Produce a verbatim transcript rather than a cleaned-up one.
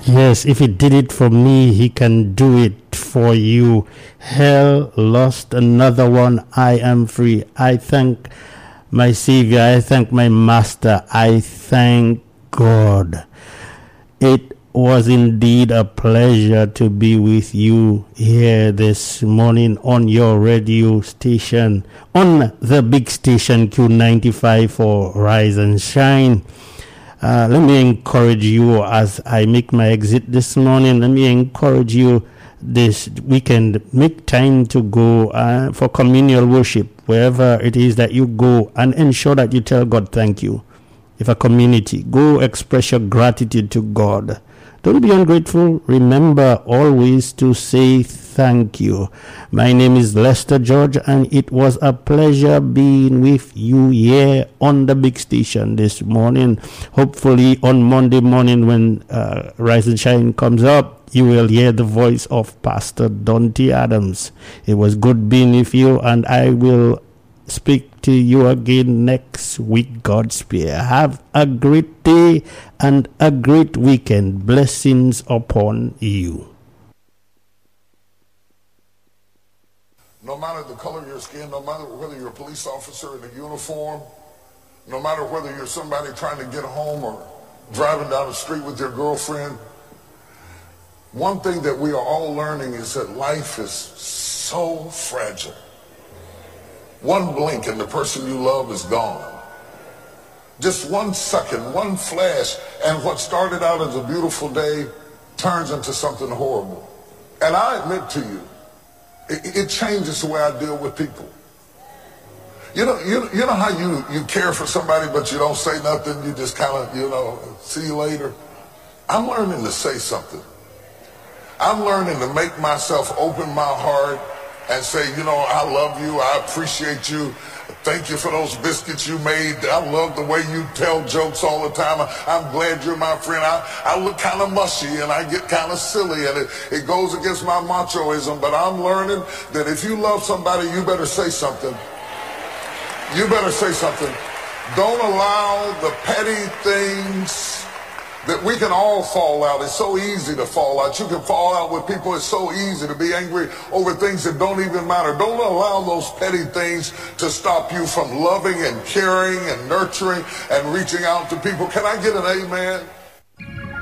Yes, if he did it for me, he can do it for you. Hell lost another one. I am free. I thank my Savior. I thank my Master. I thank God. It was indeed a pleasure to be with you here this morning on your radio station, on the big station Q ninety-five for Rise and Shine. Uh, let me encourage you as I make my exit this morning. Let me encourage you this weekend. Make time to go uh, for communal worship, wherever it is that you go, and ensure that you tell God thank you. If a community, go express your gratitude to God. Don't be ungrateful. Remember always to say thank you. My name is Lester George, and it was a pleasure being with you here on the big station this morning. Hopefully on Monday morning when uh, Rise and Shine comes up, you will hear the voice of Pastor Dante Adams. It was good being with you, and I will speak to you again next week, Godspeed. Have a great day and a great weekend. Blessings upon you. No matter the color of your skin, no matter whether you're a police officer in a uniform, no matter whether you're somebody trying to get home or driving down the street with your girlfriend, one thing that we are all learning is that life is so fragile. One blink and the person you love is gone. Just one second, one flash, and what started out as a beautiful day turns into something horrible. And I admit to you, it, it changes the way I deal with people. You know, you, you know how you, you care for somebody but you don't say nothing, you just kind of, you know, see you later? I'm learning to say something. I'm learning to make myself open my heart and say, you know, I love you, I appreciate you, thank you for those biscuits you made, I love the way you tell jokes all the time, I'm glad you're my friend, I, I look kind of mushy and I get kind of silly and it, it goes against my machoism, but I'm learning that if you love somebody, you better say something. You better say something. Don't allow the petty things that we can all fall out. It's so easy to fall out. You can fall out with people. It's so easy to be angry over things that don't even matter. Don't allow those petty things to stop you from loving and caring and nurturing and reaching out to people. Can I get an amen?